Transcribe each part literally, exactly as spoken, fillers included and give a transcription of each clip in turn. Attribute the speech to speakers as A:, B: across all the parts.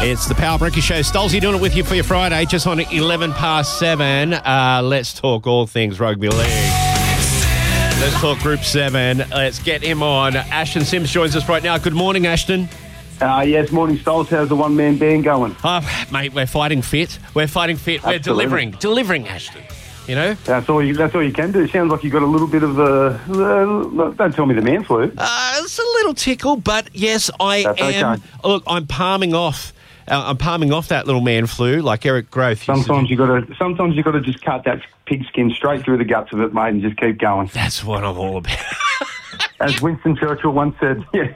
A: It's the Power Breaker Show. Stolzy doing it with you for your Friday, just on eleven past seven. Uh, let's talk all things rugby league. Let's talk Group seven. Let's get him on. Ashton Sims joins us right now. Good morning, Ashton.
B: Uh, yes, morning, Stoles. How's the one-man band going?
A: Oh, mate, we're fighting fit. We're fighting fit. We're
B: Absolutely.
A: delivering. Delivering, Ashton. You know?
B: That's all you That's all you can do. Sounds like you got a little bit of the... Uh, don't tell me the man flu.
A: Uh, it's a little tickle, but yes, I
B: That's
A: am...
B: okay.
A: Look, I'm palming off. Uh, I'm palming off that little man flu, like Eric Groth.
B: Sometimes you got to. Sometimes you got to just cut that pigskin straight through the guts of it, mate, and just keep going.
A: That's what I'm all about.
B: As Winston Churchill once said, yeah.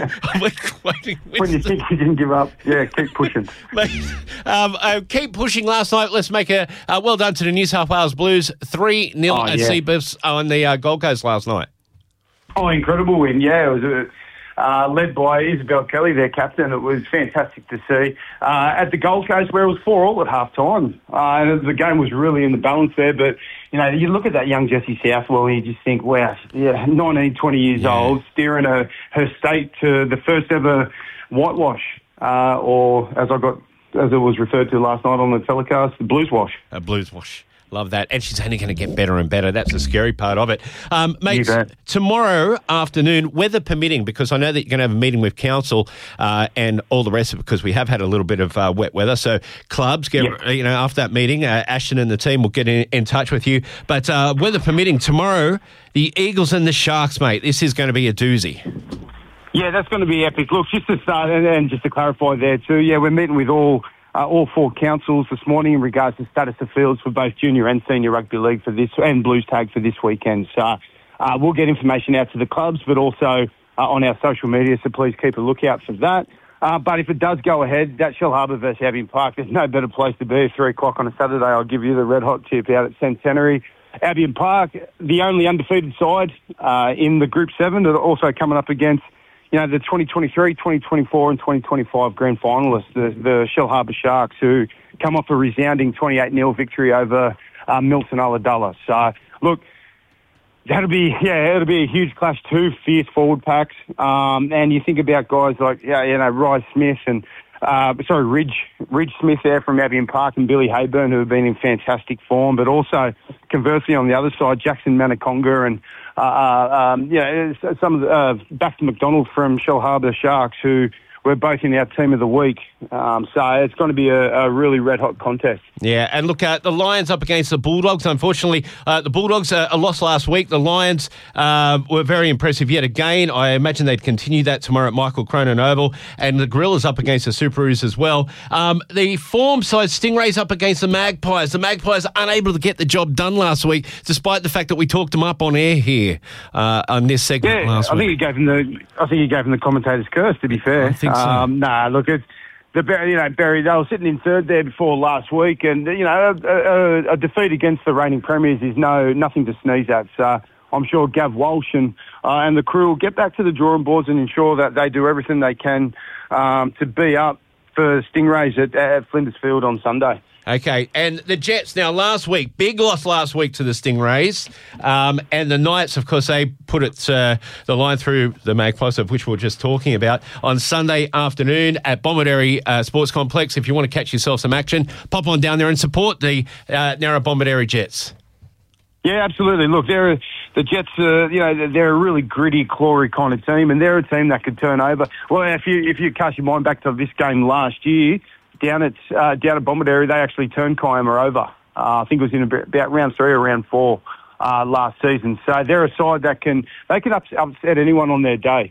B: When you think you can give up, yeah, keep pushing.
A: Mate, um, uh, keep pushing. Last night, let's make a uh, well done to the New South Wales Blues. three nil
B: Oh,
A: at
B: yeah.
A: Seabuffs on the uh, Gold Coast last night.
B: Oh, incredible win! Yeah, it was a. Uh, led by Isabel Kelly, their captain. It was fantastic to see. Uh, at the Gold Coast, where it was four all at half time. Uh, the game was really in the balance there, but, you know, you look at that young Jessie Southwell and you just think, wow, yeah, nineteen, twenty years
A: Yeah.
B: old, steering her, her state to the first ever whitewash, uh, or as I got, as it was referred to last night on the telecast, the blues wash.
A: A blues wash. Love that. And she's only going to get better and better. That's the scary part of it. Um, mate,
B: You bet.
A: tomorrow afternoon, weather permitting, because I know that you're going to have a meeting with council uh, and all the rest of it, because we have had a little bit of uh, wet weather. So clubs, get
B: Yeah.
A: you know, after that meeting, uh, Ashton and the team will get in, in touch with you. But uh, weather permitting, tomorrow, the Eagles and the Sharks, mate, this is going to be a doozy.
B: Yeah, that's going to be epic. Look, just to start, and, and just to clarify there too, yeah, we're meeting with all uh, all four councils this morning in regards to status of fields for both junior and senior rugby league for this, and Blues Tag for this weekend. So uh, we'll get information out to the clubs, but also uh, on our social media, so please keep a lookout for that. Uh, but if it does go ahead, that Shellharbour versus Albion Park, there's no better place to be at three o'clock on a Saturday. I'll give you the red hot tip out at Centenary. Albion Park, the only undefeated side uh, in the Group seven, that are also coming up against, you know, the twenty twenty-three, twenty twenty-four and twenty twenty-five grand finalists, the, the Shellharbour Sharks, who come off a resounding twenty-eight nil victory over uh, Milton Ulladulla. So, look, that'll be, yeah, it'll be a huge clash, two fierce forward packs. Um, and you think about guys like, yeah, you know, Rye Smith and, uh, sorry, Ridge, Ridge Smith there from Albion Park and Billy Hayburn, who have been in fantastic form, but also, conversely, on the other side, Jackson Manaconga and, uh, um, yeah, some of the, uh, Baxter McDonald from Shellharbour Sharks, who were both in our team of the week. Um, so it's going to be a, a really red-hot contest.
A: Yeah, and look, uh, the Lions up against the Bulldogs. Unfortunately, uh, the Bulldogs uh, a loss last week. The Lions uh, were very impressive yet again. I imagine they'd continue that tomorrow at Michael Cronin Oval. And the Gorillas up against the Superoos as well. Um, the form side, Stingrays up against the Magpies. The Magpies unable to get the job done last week, despite the fact that we talked them up on air here uh, on this segment
B: Yeah,
A: last
B: I
A: week.
B: think he gave him the. I think he gave him the commentator's curse. To be fair,
A: I think so.
B: Um, nah, look, it's the you know Barry. They were sitting in third there before last week, and you know a, a, a defeat against the reigning premiers is no nothing to sneeze at. So I'm sure Gav Walsh and uh, and the crew will get back to the drawing boards and ensure that they do everything they can um, to be up for Stingrays at, at Flinders Field on Sunday.
A: Okay, and the Jets, now last week, big loss last week to the Stingrays, um, and the Knights, of course, they put it uh, the line through the Magpies, of which we were just talking about, on Sunday afternoon at Bombardary uh, Sports Complex. If you want to catch yourself some action, pop on down there and support the uh, Narra Bombardary Jets.
B: Yeah, absolutely. Look, they're the Jets. Uh, you know, they're a really gritty, clawy kind of team, and they're a team that could turn over. Well, if you if you cast your mind back to this game last year, down at uh, down at Bombardary, they actually turned Kiama over. Uh, I think it was in about, about round three or round four uh, last season. So they're a side that can they can ups, upset anyone on their day.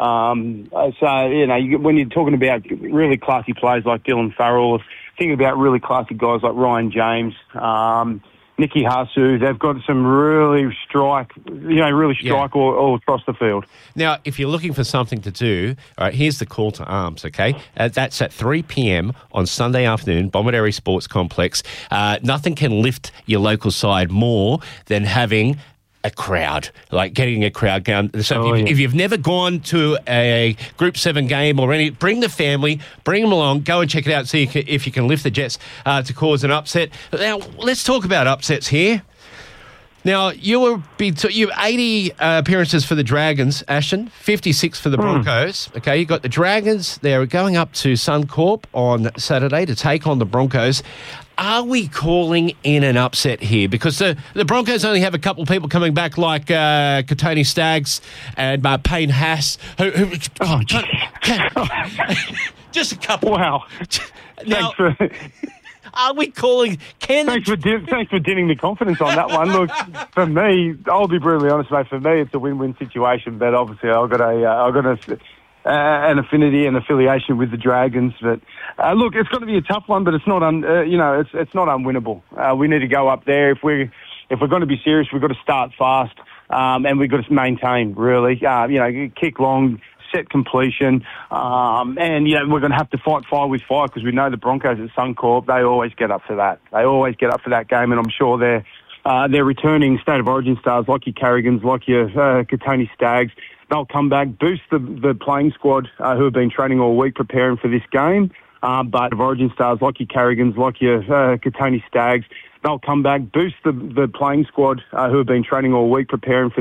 B: Um, so you know, you, when you're talking about really classy players like Dylan Farrell, think about really classy guys like Ryan James. Um, Nicky Hasu, they've got some really strike, you know, really strike
A: Yeah.
B: all, all across the field.
A: Now, if you're looking for something to do, all right, here's the call to arms, okay? Uh, that's at three p.m. on Sunday afternoon, Bombardary Sports Complex. Uh, nothing can lift your local side more than having a crowd, like getting a crowd down. So
B: Oh,
A: if, you've,
B: yeah.
A: if you've never gone to a Group seven game or any, bring the family, bring them along, go and check it out, see if you can, if you can lift the Jets uh, to cause an upset. Now, let's talk about upsets here. Now, you were be t- you have eighty uh, appearances for the Dragons, Ashton, fifty-six for the Broncos. Mm. Okay, you got the Dragons. They're going up to Suncorp on Saturday to take on the Broncos. Are we calling in an upset here? Because the, the Broncos only have a couple of people coming back like uh, Katoni Staggs and uh, Payne Haas. Who, who, oh, just a couple.
B: Wow.
A: Now,
B: Thanks for...
A: Are we calling? Can
B: thanks for di- thanks for dinning the confidence on that one. Look, for me, I'll be brutally honest, mate. For me, it's a win-win situation. But obviously, I've got a uh, I've got a, uh, an affinity and affiliation with the Dragons. But uh, look, it's going to be a tough one. But it's not un, uh, you know it's it's not unwinnable. Uh, we need to go up there if we if we're going to be serious. We've got to start fast, um, and we've got to maintain really. Uh, you know, kick long. Set completion, um, and you know we're going to have to fight fire with fire because we know the Broncos at Suncorp, they always get up for that. They always get up for that game, and I'm sure they're uh, they're returning State of Origin stars like your Carrigans, like your uh, Katoni Staggs. They'll come back, boost the the playing squad uh, who have been training all week preparing for this game. Uh, but of Origin stars like your Carrigans, like your uh, Katoni Staggs, they'll come back, boost the the playing squad uh, who have been training all week preparing for